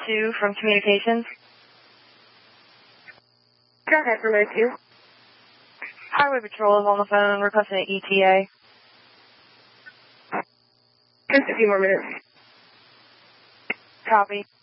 2 from communications. Go ahead, relay 2. Highway Patrol is on the phone requesting an ETA. Just a few more minutes. Copy.